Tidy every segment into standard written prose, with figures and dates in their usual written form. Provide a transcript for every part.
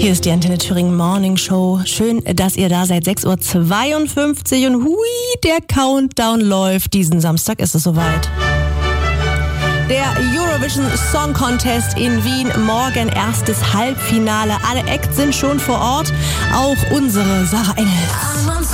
Hier ist die Antenne Thüringen Morning Show. Schön, dass ihr da seid. 6:52 Uhr und hui, der Countdown läuft. Diesen Samstag ist es soweit. Der Eurovision Song Contest in Wien. Morgen erstes Halbfinale. Alle Acts sind schon vor Ort. Auch unsere Sarah Engels.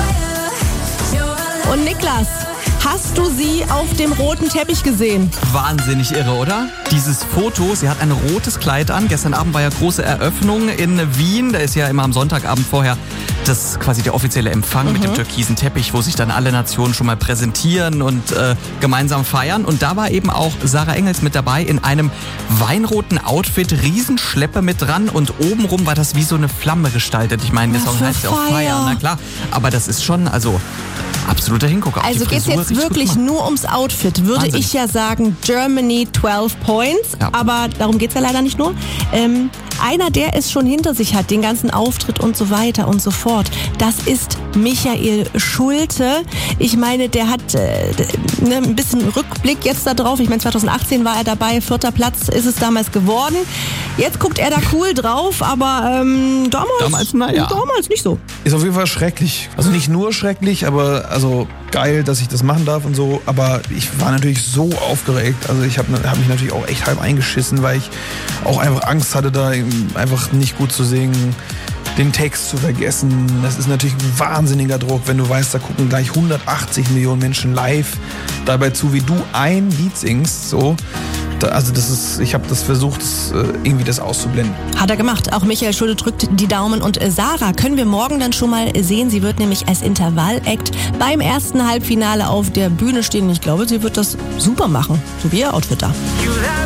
Und Niklas, hast du sie auf dem roten Teppich gesehen? Wahnsinnig irre, oder? Dieses Foto, sie hat ein rotes Kleid an. Gestern Abend war ja große Eröffnung in Wien. Da ist ja immer am Sonntagabend vorher das quasi der offizielle Empfang mit dem türkisen Teppich, wo sich dann alle Nationen schon mal präsentieren und gemeinsam feiern. Und da war eben auch Sarah Engels mit dabei in einem weinroten Outfit, Riesenschleppe mit dran und obenrum war das wie so eine Flamme gestaltet. Ich meine, der Song heißt ja auch Feier, na klar. Aber das ist schon, also absoluter Hingucker. Also geht es jetzt wirklich nur ums Outfit, würde ich ja sagen, Germany 12 Points, ja. Aber darum geht es ja leider nicht nur. Einer, der es schon hinter sich hat, den ganzen Auftritt und so weiter und so fort, das ist Michael Schulte. Ich meine, der hat ein bisschen Rückblick jetzt da drauf. Ich meine, 2018 war er dabei, 4. Platz ist es damals geworden. Jetzt guckt er da cool drauf, aber damals nicht so. Ist auf jeden Fall schrecklich. Also nicht nur schrecklich, aber also geil, dass ich das machen darf und so. Aber ich war natürlich so aufgeregt. Also ich hab mich natürlich auch echt halb eingeschissen, weil ich auch einfach Angst hatte, da einfach nicht gut zu singen, den Text zu vergessen. Das ist natürlich ein wahnsinniger Druck, wenn du weißt, da gucken gleich 180 Millionen Menschen live dabei zu, wie du ein Lied singst. So. Also ich habe das versucht, irgendwie das auszublenden. Hat er gemacht. Auch Michael Schulte drückt die Daumen. Und Sarah können wir morgen dann schon mal sehen. Sie wird nämlich als Intervall-Act beim ersten Halbfinale auf der Bühne stehen. Ich glaube, sie wird das super machen. So wie ihr Outfit da.